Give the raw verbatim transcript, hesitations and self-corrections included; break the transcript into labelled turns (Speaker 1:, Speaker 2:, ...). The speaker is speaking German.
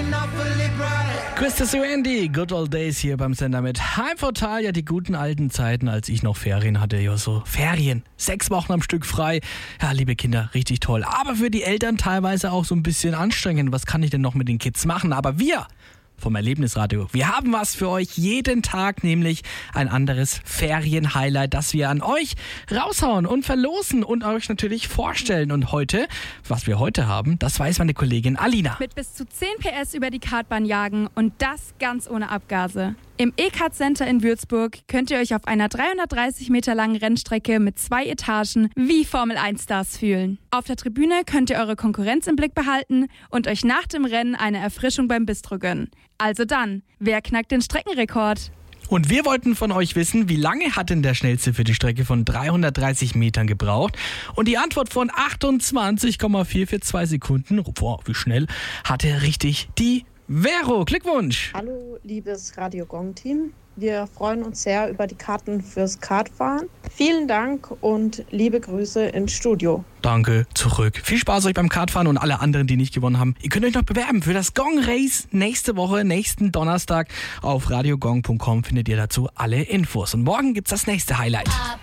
Speaker 1: Christa Suendi, Good Old Days hier beim Sender mit Heim for Talia, die guten alten Zeiten, als ich noch Ferien hatte. Ja, so Ferien, sechs Wochen am Stück frei. Ja, liebe Kinder, richtig toll. Aber für die Eltern teilweise auch so ein bisschen anstrengend. Was kann ich denn noch mit den Kids machen? Aber wir vom Erlebnisradio, wir haben was für euch jeden Tag, nämlich ein anderes Ferien-Highlight, das wir an euch raushauen und verlosen und euch natürlich vorstellen. Und heute, was wir heute haben, das weiß meine Kollegin Alina.
Speaker 2: Mit bis zu zehn P S über die Kartbahn jagen und das ganz ohne Abgase. Im E-Kart Center in Würzburg könnt ihr euch auf einer dreihundertdreißig Meter langen Rennstrecke mit zwei Etagen wie Formel eins Stars fühlen. Auf der Tribüne könnt ihr eure Konkurrenz im Blick behalten und euch nach dem Rennen eine Erfrischung beim Bistro gönnen. Also dann, wer knackt den Streckenrekord?
Speaker 1: Und wir wollten von euch wissen, wie lange hat denn der Schnellste für die Strecke von dreihundertdreißig Metern gebraucht? Und die Antwort von achtundzwanzig Komma vier für zwei Sekunden, boah, wie schnell, hatte richtig die Vero. Glückwunsch!
Speaker 3: Hallo, liebes Radio Gong-Team. Wir freuen uns sehr über die Karten fürs Kartfahren. Vielen Dank und liebe Grüße ins Studio.
Speaker 1: Danke, zurück. Viel Spaß euch beim Kartfahren und alle anderen, die nicht gewonnen haben. Ihr könnt euch noch bewerben für das Gong Race nächste Woche, nächsten Donnerstag. Auf radiogong punkt com findet ihr dazu alle Infos. Und morgen gibt's das nächste Highlight.